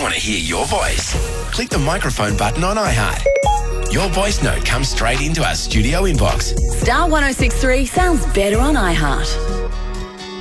want to hear your voice. Click the microphone button on iHeart. Your voice note comes straight into our studio inbox. Star 1063 sounds better on iHeart.